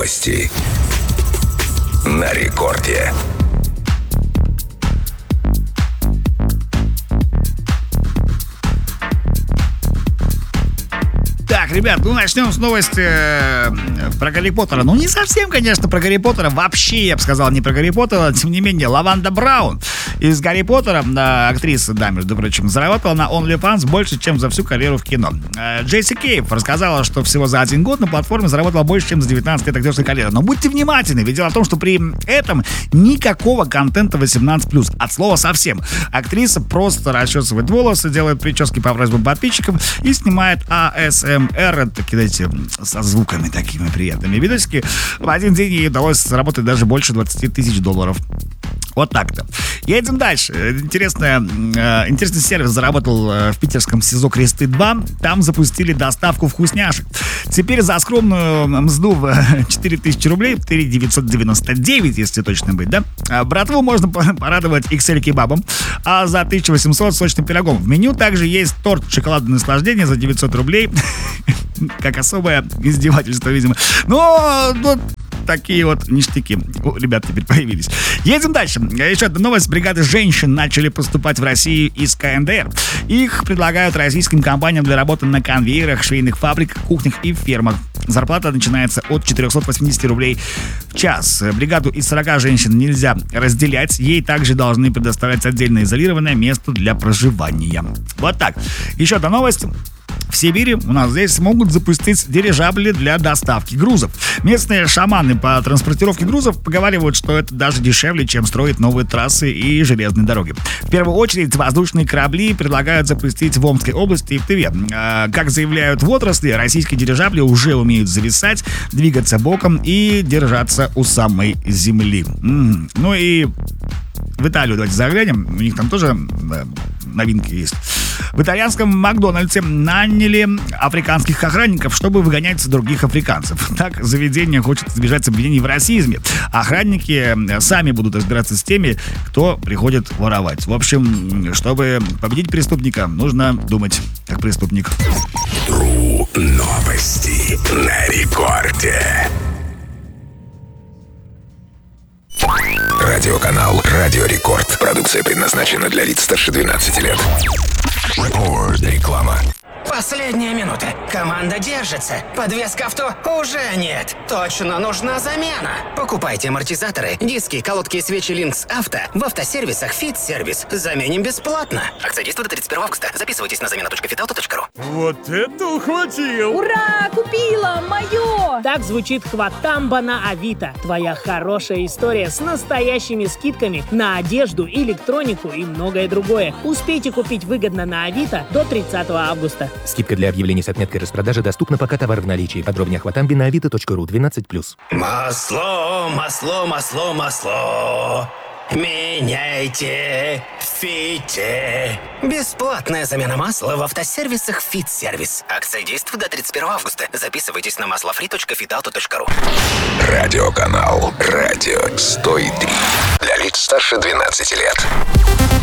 Новости на рекорде. Так, ребят, начнем с новости про Гарри Поттера. Не совсем, конечно, про Гарри Поттера. Вообще, я бы сказал, не про Гарри Поттера. Тем не менее, Лаванда Браун из Гарри Поттера, актриса, между прочим, заработала на OnlyFans больше, чем за всю карьеру в кино. Джесси Кейв рассказала, что всего за 1 год на платформе заработала больше, чем за 19 лет актерской карьеры. Но будьте внимательны, ведь дело в том, что при этом никакого контента 18+, от слова совсем. Актриса просто расчесывает волосы, делает прически по просьбам подписчиков и снимает ASMR, такие, знаете, со звуками такими приятными видосики. В один день ей удалось заработать даже больше $20 тысяч. Вот так-то. Едем дальше. Интересный сервис заработал в питерском СИЗО Кресты 2. Там запустили доставку вкусняшек. Теперь за скромную мзду в 4000 рублей, 4999, если точно быть, братву можно порадовать XL-кебабом, а за 1800 сочным пирогом. В меню также есть торт шоколадное наслаждение за 900 рублей. Как особое издевательство, видимо. Но такие вот ништяки у ребят теперь появились. Едем дальше. Еще одна новость. Бригады женщин начали поступать в Россию из КНДР. Их предлагают российским компаниям для работы на конвейерах, швейных фабриках, кухнях и фермах. Зарплата начинается от 480 рублей в час. Бригаду из 40 женщин нельзя разделять. Ей также должны предоставлять отдельно изолированное место для проживания. Вот так. Еще одна новость. В Сибири у нас здесь могут запустить дирижабли для доставки грузов. Местные шаманы по транспортировке грузов поговаривают, что это даже дешевле, чем строить новые трассы и железные дороги. В первую очередь воздушные корабли предлагают запустить в Омской области и в Тыве. Как заявляют в отрасли, российские дирижабли уже умеют зависать, двигаться боком и держаться у самой земли. Ну и в Италию давайте заглянем. У них там тоже новинки есть. В итальянском Макдональдсе наняли африканских охранников, чтобы выгонять других африканцев. Так, заведение хочет избежать обвинений в расизме. Охранники сами будут разбираться с теми, кто приходит воровать. В общем, чтобы победить преступника, нужно думать как преступник. True новости на рекорде. Радиоканал «Радио Рекорд». Продукция предназначена для лиц старше 12 лет. Реклама. Последняя минута. Команда держится. Подвеска авто уже нет. Точно нужна замена. Покупайте амортизаторы, диски, колодки и свечи Lynx Авто в автосервисах Fit Service. Заменим бесплатно. Акция действует до 31 августа. Записывайтесь на замена.fitauto.ru. Вот это ухватил! Ура! Купила! Мое! Так звучит хватамба на Авито. Твоя хорошая история с настоящими скидками на одежду, электронику и многое другое. Успейте купить выгодно на Авито до 30 августа. Скидка для объявлений с отметкой распродажи доступна, пока товар в наличии. Подробнее о хватамбе на авито.ру 12+. Масло, масло, масло, масло. Меняйте в Фите. Бесплатная замена масла в автосервисах Fit Service. Акция действует до 31 августа. Записывайтесь на maslofree.fitauto.ru. Радиоканал «Радио 103». Для лиц старше 12 лет.